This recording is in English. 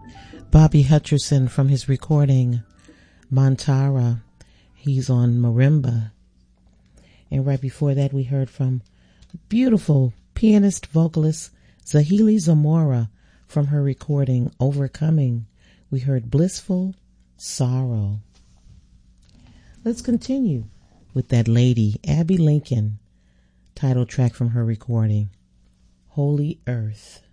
Bobby Hutcherson from his recording Montara. He's on marimba. And right before that we heard from beautiful pianist vocalist Zahili Zamora from her recording Overcoming. We heard Blissful Sorrow. Let's continue with that lady, Abby Lincoln, title track from her recording Holy Earth.